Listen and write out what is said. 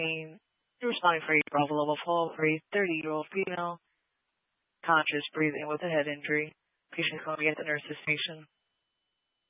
pain. You're responding for a Bravo level 12 for a 30-year-old female, conscious, breathing with a head injury. Patient's going to be at the nurse's station.